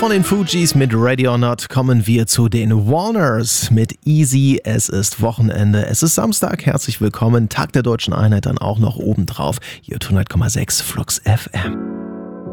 Von den Fugees mit Ready or Not kommen wir zu den Warners mit Easy. Es ist Wochenende, es ist Samstag. Herzlich willkommen. Tag der Deutschen Einheit dann auch noch obendrauf. Hier 100,6 Flux FM.